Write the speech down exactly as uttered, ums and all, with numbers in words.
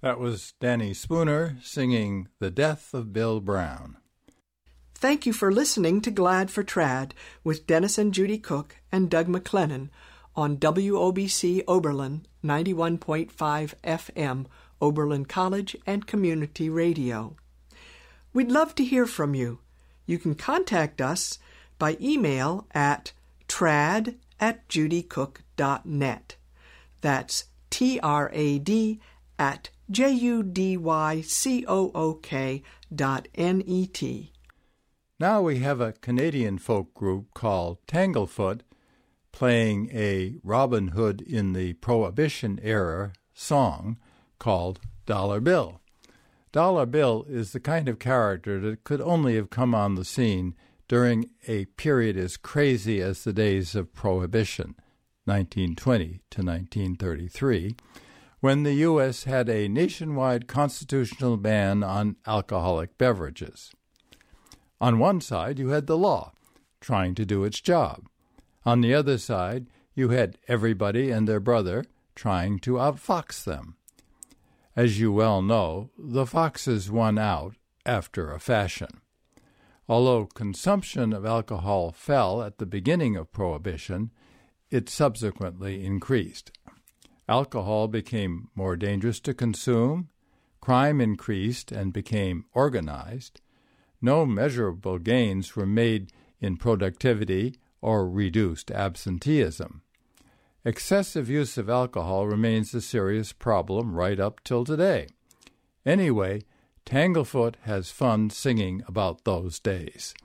That was Danny Spooner singing The Death of Bill Brown. Thank you for listening to Glad for Trad with Dennis and Judy Cook and Doug McLennan on W O B C Oberlin ninety-one point five F M, Oberlin College and Community Radio. We'd love to hear from you. You can contact us by email at trad at judycook dot net. That's T R A D at J U D Y C O O K dot N E T. Now we have a Canadian folk group called Tanglefoot playing a Robin Hood in the Prohibition era song called Dollar Bill. Dollar Bill is the kind of character that could only have come on the scene during a period as crazy as the days of Prohibition, nineteen twenty to nineteen thirty-three, when the U S had a nationwide constitutional ban on alcoholic beverages. On one side, you had the law, trying to do its job. On the other side, you had everybody and their brother trying to outfox them. As you well know, the foxes won out after a fashion. Although consumption of alcohol fell at the beginning of Prohibition, it subsequently increased. Alcohol became more dangerous to consume, crime increased and became organized, no measurable gains were made in productivity or reduced absenteeism. Excessive use of alcohol remains a serious problem right up till today. Anyway, Tanglefoot has fun singing about those days.